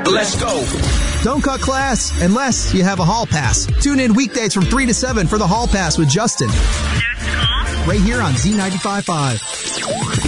Let's go. Don't cut class unless you have a hall pass. Tune in weekdays from 3 to 7 for the hall pass with Justin. Right here on Z95.5.